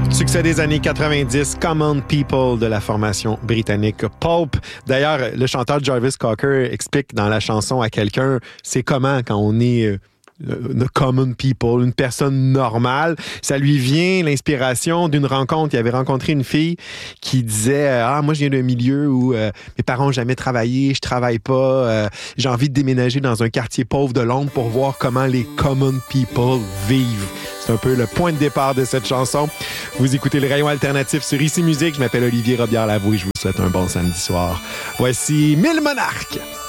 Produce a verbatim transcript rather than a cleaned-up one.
Succès des années quatre-vingt-dix, Common People de la formation britannique Pulp. D'ailleurs, le chanteur Jarvis Cocker explique dans la chanson à quelqu'un, c'est comment quand on est euh, the common people, une personne normale. Ça lui vient l'inspiration d'une rencontre. Il avait rencontré une fille qui disait « Ah, moi, je viens d'un milieu où euh, mes parents n'ont jamais travaillé, je travaille pas, euh, j'ai envie de déménager dans un quartier pauvre de Londres pour voir comment les common people vivent. » C'est un peu le point de départ de cette chanson. Vous écoutez le rayon alternatif sur Ici Musique. Je m'appelle Olivier Robillard-Lavoué. Je vous souhaite un bon samedi soir. Voici Mille Monarques.